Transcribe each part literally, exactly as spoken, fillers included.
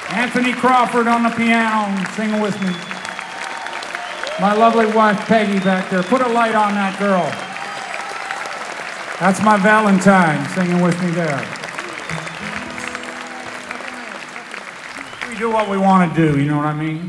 Anthony Crawford on the piano, singing with me. My lovely wife, Peggy, back there. Put a light on that girl. That's my Valentine, singing with me there. We do what we want to do, you know what I mean?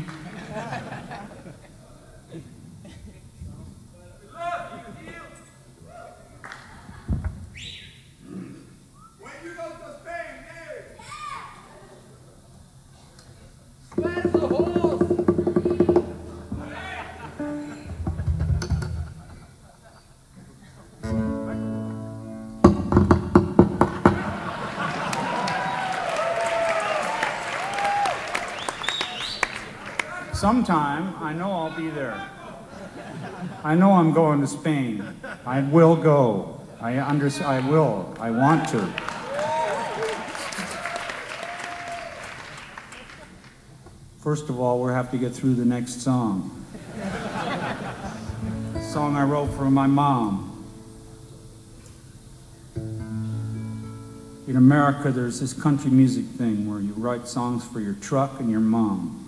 Sometime, I know I'll be there. I know I'm going to Spain. I will go. I under, I will. I want to. First of all, we'll have to get through the next song. A song I wrote for my mom. In America, there's this country music thing where you write songs for your truck and your mom.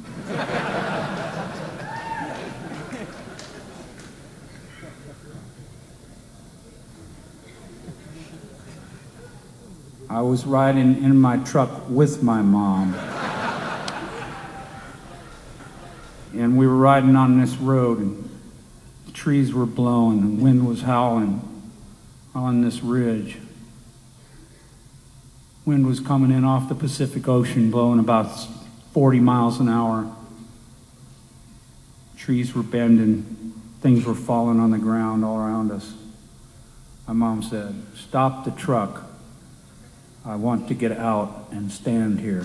I was riding in my truck with my mom. And we were riding on this road, and the trees were blowing, and wind was howling on this ridge. Wind was coming in off the Pacific Ocean, blowing about forty miles an hour. Trees were bending, things were falling on the ground all around us. My mom said, "Stop the truck. I want to get out and stand here."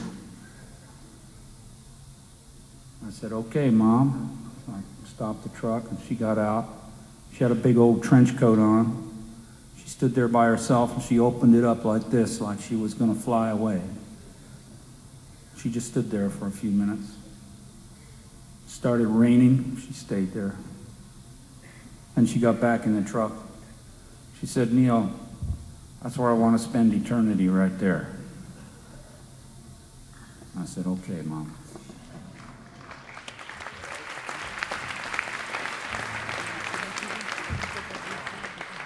I said, "Okay, Mom." I stopped the truck, and she got out. She had a big old trench coat on. She stood there by herself, and she opened it up like this, like she was going to fly away. She just stood there for a few minutes. It started raining. She stayed there. And she got back in the truck. She said, "Neil, that's where I want to spend eternity, right there." I said, "Okay, Mom."